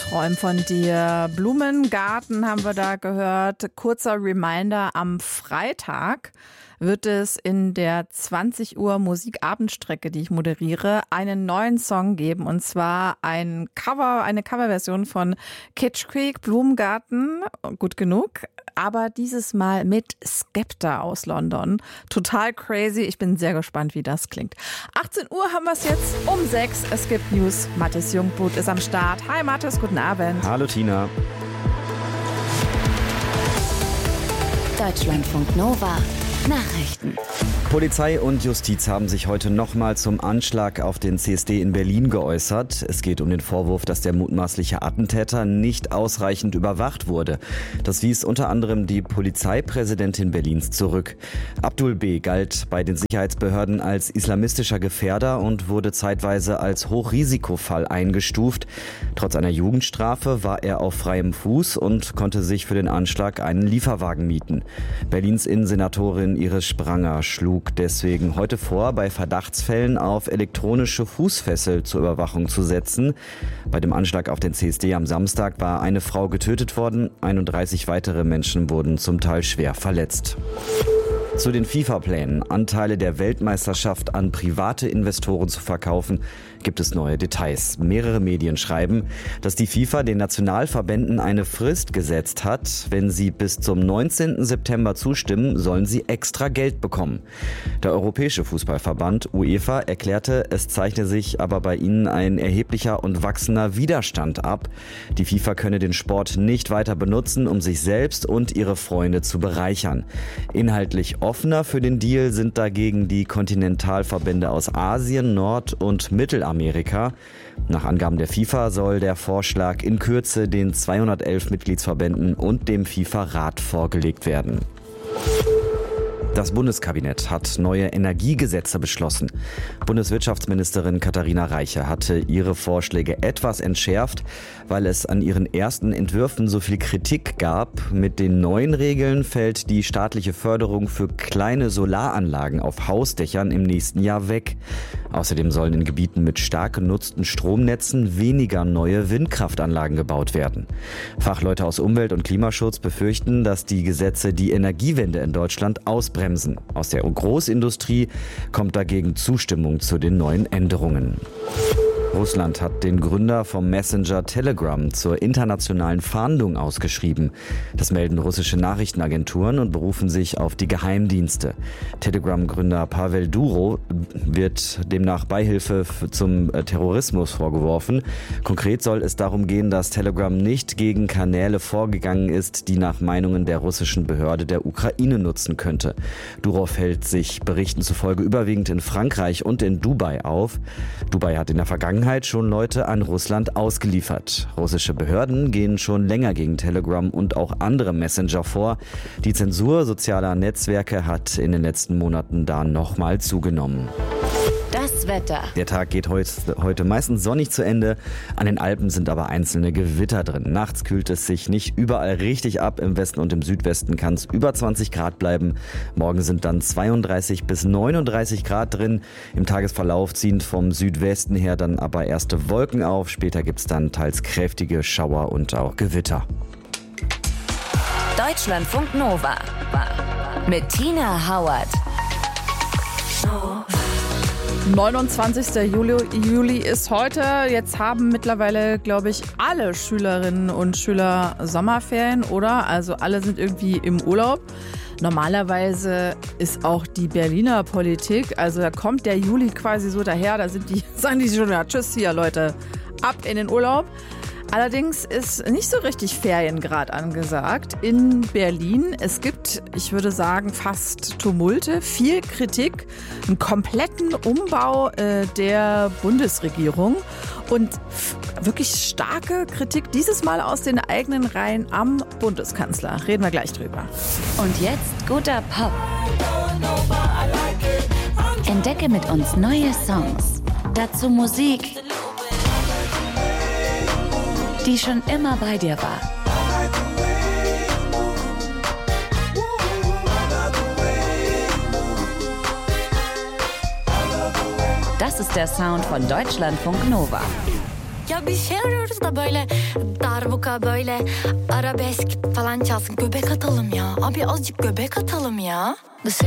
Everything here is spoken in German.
Träum von dir. Blumengarten haben wir da gehört. Kurzer Reminder, am Freitag wird es in der 20 Uhr Musikabendstrecke, die ich moderiere, einen neuen Song geben. Und zwar eine Coverversion von Kitsch Creek, Blumengarten, gut genug. Aber dieses Mal mit Skepta aus London. Total crazy. Ich bin sehr gespannt, wie das klingt. 18 Uhr haben wir es jetzt um 6. Es gibt News. Mathis Jungblut ist am Start. Hi Mathis, guten Abend. Hallo Tina. Deutschlandfunk Nova. Nachrichten. Polizei und Justiz haben sich heute nochmal zum Anschlag auf den CSD in Berlin geäußert. Es geht um den Vorwurf, dass der mutmaßliche Attentäter nicht ausreichend überwacht wurde. Das wies unter anderem die Polizeipräsidentin Berlins zurück. Abdul B. galt bei den Sicherheitsbehörden als islamistischer Gefährder und wurde zeitweise als Hochrisikofall eingestuft. Trotz einer Jugendstrafe war er auf freiem Fuß und konnte sich für den Anschlag einen Lieferwagen mieten. Berlins Innensenatorin Iris Spranger schlug deswegen heute vor, bei Verdachtsfällen auf elektronische Fußfessel zur Überwachung zu setzen. Bei dem Anschlag auf den CSD am Samstag war eine Frau getötet worden, 31 weitere Menschen wurden zum Teil schwer verletzt. Zu den FIFA-Plänen, Anteile der Weltmeisterschaft an private Investoren zu verkaufen, gibt es neue Details. Mehrere Medien schreiben, dass die FIFA den Nationalverbänden eine Frist gesetzt hat. Wenn sie bis zum 19. September zustimmen, sollen sie extra Geld bekommen. Der Europäische Fußballverband UEFA erklärte, es zeichne sich aber bei ihnen ein erheblicher und wachsender Widerstand ab. Die FIFA könne den Sport nicht weiter benutzen, um sich selbst und ihre Freunde zu bereichern. Inhaltlich offener für den Deal sind dagegen die Kontinentalverbände aus Asien, Nord- und Mittelamerika. Nach Angaben der FIFA soll der Vorschlag in Kürze den 211 Mitgliedsverbänden und dem FIFA-Rat vorgelegt werden. Das Bundeskabinett hat neue Energiegesetze beschlossen. Bundeswirtschaftsministerin Katharina Reiche hatte ihre Vorschläge etwas entschärft, weil es an ihren ersten Entwürfen so viel Kritik gab. Mit den neuen Regeln fällt die staatliche Förderung für kleine Solaranlagen auf Hausdächern im nächsten Jahr weg. Außerdem sollen in Gebieten mit stark genutzten Stromnetzen weniger neue Windkraftanlagen gebaut werden. Fachleute aus Umwelt- und Klimaschutz befürchten, dass die Gesetze die Energiewende in Deutschland ausbremsen. Aus der Großindustrie kommt dagegen Zustimmung zu den neuen Änderungen. Russland hat den Gründer vom Messenger Telegram zur internationalen Fahndung ausgeschrieben. Das melden russische Nachrichtenagenturen und berufen sich auf die Geheimdienste. Telegram-Gründer Pavel Durov wird demnach Beihilfe zum Terrorismus vorgeworfen. Konkret soll es darum gehen, dass Telegram nicht gegen Kanäle vorgegangen ist, die nach Meinungen der russischen Behörde der Ukraine nutzen könnte. Durov hält sich Berichten zufolge überwiegend in Frankreich und in Dubai auf. Dubai hat in der Vergangenheit schon Leute an Russland ausgeliefert. Russische Behörden gehen schon länger gegen Telegram und auch andere Messenger vor. Die Zensur sozialer Netzwerke hat in den letzten Monaten da nochmal zugenommen. Das Wetter. Der Tag geht heute meistens sonnig zu Ende. An den Alpen sind aber einzelne Gewitter drin. Nachts kühlt es sich nicht überall richtig ab. Im Westen und im Südwesten kann es über 20 Grad bleiben. Morgen sind dann 32 bis 39 Grad drin. Im Tagesverlauf ziehen vom Südwesten her dann aber erste Wolken auf. Später gibt es dann teils kräftige Schauer und auch Gewitter. Deutschlandfunk Nova. Mit Tina Hauert. 29. Juli ist heute. Jetzt haben mittlerweile, glaube ich, alle Schülerinnen und Schüler Sommerferien, oder? Also alle sind irgendwie im Urlaub. Normalerweise ist auch die Berliner Politik, also da kommt der Juli quasi so daher, da sagen die schon, ja, tschüss hier Leute, ab in den Urlaub. Allerdings ist nicht so richtig Feriengrad angesagt in Berlin. Es gibt, ich würde sagen, fast Tumulte, viel Kritik, einen kompletten Umbau der Bundesregierung und wirklich starke Kritik, dieses Mal aus den eigenen Reihen am Bundeskanzler. Reden wir gleich drüber. Und jetzt guter Pop. Entdecke mit uns neue Songs. Dazu Musik, die schon immer bei dir war. Das ist der Sound von Deutschlandfunk Nova. Jag blir kär ur darbuka böyle arabesk falan çalsın. Göbek atalım ya. Abi azıcık göbek atalım ya.